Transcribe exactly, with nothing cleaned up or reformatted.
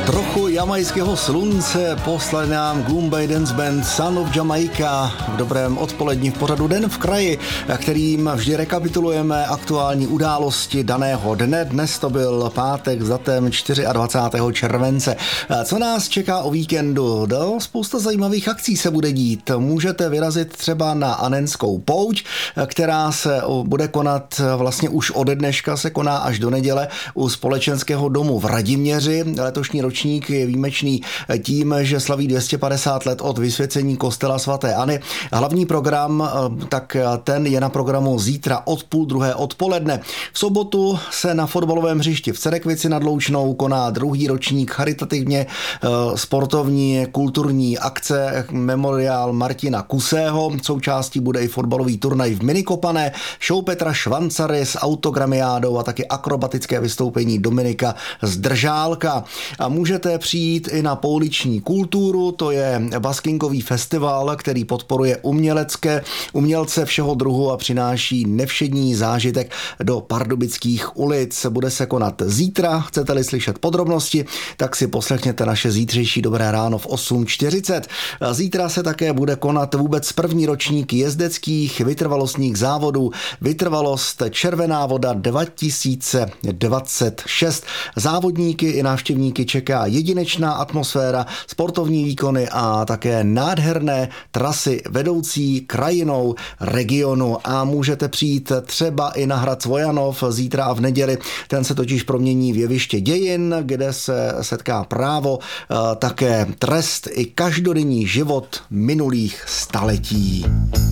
Trochu jamajského slunce poslali nám Goombay Dance Band Son of Jamaica v dobrém odpolední v pořadu Den v kraji, kterým vždy rekapitulujeme aktuální události daného dne. Dnes to byl pátek s datem dvacátého čtvrtého července. Co nás čeká o víkendu? Do spousta zajímavých akcí se bude dít. Můžete vyrazit třeba na Anenskou pouť, která se bude konat vlastně už od dneška, se koná až do neděle u Společenského domu v Radiměři. Letošní ročník je výjimečný tím, že slaví dvě stě padesát let od vysvěcení kostela svaté Anny. Hlavní program, tak ten je na programu zítra od půl druhé odpoledne. V sobotu se na fotbalovém hřišti v Cerekvici nad Loučnou koná druhý ročník charitativně sportovní kulturní akce Memoriál Martina Kusého. Součástí bude i fotbalový turnaj v Minikopané, show Petra Švancary s autogramiádou a taky akrobatické vystoupení Dominika Zdržálka. A můžete přijít i na pouliční kulturu, to je baskingový festival, který podporuje umělecké umělce všeho druhu a přináší nevšední zážitek do pardubických ulic. Bude se konat zítra, chcete-li slyšet podrobnosti, tak si poslechněte naše zítřejší Dobré ráno v osm čtyřicet. Zítra se také bude konat vůbec první ročník jezdeckých vytrvalostních závodů Vytrvalost Červená voda dva tisíce dvacet šest. Závodníky i návštěvníky čeká jedinečná atmosféra, sportovní výkony a také nádherné trasy vedoucí krajinou regionu. A můžete přijít třeba i na hrad Svojanov zítra a v neděli. Ten se totiž promění v jeviště dějin, kde se setká právo, také trest i každodenní život minulých staletí.